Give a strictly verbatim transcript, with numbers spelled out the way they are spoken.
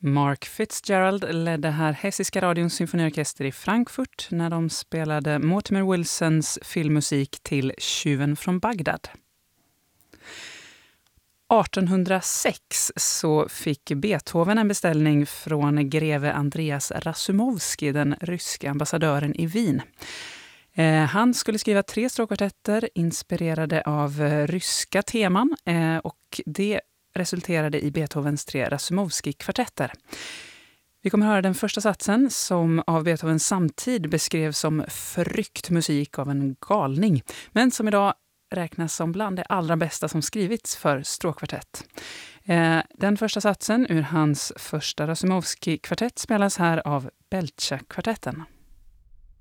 Mark Fitzgerald ledde här Hessiska radions symfoniorkester i Frankfurt när de spelade Mortimer Wilsons filmmusik till Tjuven från Bagdad. artonhundrasex så fick Beethoven en beställning från greve Andreas Razumovsky, den ryska ambassadören i Wien. Eh, han skulle skriva tre stråkkvartetter inspirerade av eh, ryska teman eh, och det resulterade i Beethovens tre Razumovsky-kvartetter. Vi kommer höra den första satsen som av Beethovens samtid beskrevs som förryckt musik av en galning, men som idag räknas som bland det allra bästa som skrivits för stråkkvartett. Eh, den första satsen ur hans första Razumovsky-kvartett spelas här av Belcha-kvartetten.